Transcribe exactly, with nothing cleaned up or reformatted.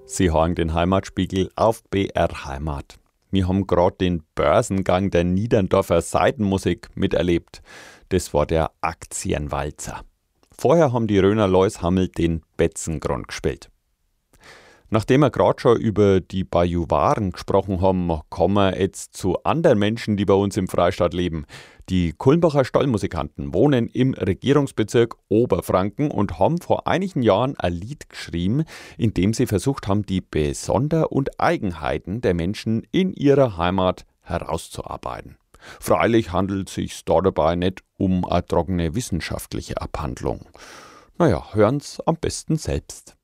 Sie hören den Heimatspiegel auf B R Heimat. Wir haben gerade den Börsengang der Niederndorfer Seitenmusik miterlebt. Das war der Aktienwalzer. Vorher haben die Röner Loishammel den Betzengrund gespielt. Nachdem wir gerade schon über die Bajuwaren gesprochen haben, kommen wir jetzt zu anderen Menschen, die bei uns im Freistaat leben. Die Kulmbacher Stallmusikanten wohnen im Regierungsbezirk Oberfranken und haben vor einigen Jahren ein Lied geschrieben, in dem sie versucht haben, die Besonder- und Eigenheiten der Menschen in ihrer Heimat herauszuarbeiten. Freilich handelt es sich da dabei nicht um eine trockene wissenschaftliche Abhandlung. Naja, hören's am besten selbst.